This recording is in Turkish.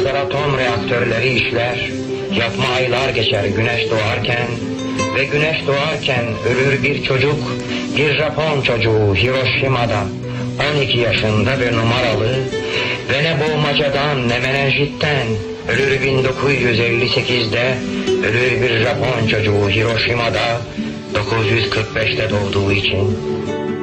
Mühendisler atom reaktörleri işler, yapma aylar geçer güneş doğarken ve güneş doğarken ölür bir çocuk, bir Japon çocuğu Hiroşima'da, 12 yaşında ve numaralı ve ne boğmacadan ne menenjitten ölür 1958'de, ölür bir Japon çocuğu Hiroşima'da 945'te doğduğu için.